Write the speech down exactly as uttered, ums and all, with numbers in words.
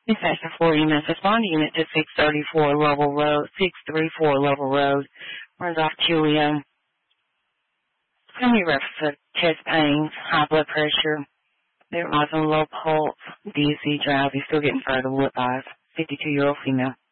Dispatcher four units. Respond unit to six thirty-four Level Road, six thirty-four Level Road. Runs off Julio. Family reference of chest pains, high blood pressure. They're on low pulse, dizzy, drowsy, still getting further with eyes. fifty-two-year-old female.